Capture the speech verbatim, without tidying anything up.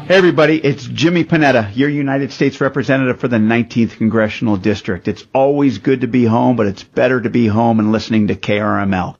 Hey, everybody, it's Jimmy Panetta, your United States Representative for the nineteenth Congressional District. It's always good to be home, but it's better to be home and listening to K R M L.